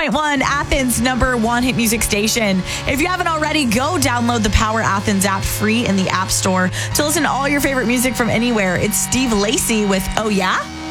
101.1, Athens' number one hit music station. If you haven't already, go download the Power Athens app free in the App Store to listen to all your favorite music from anywhere. It's Steve Lacy with Oh Yeah?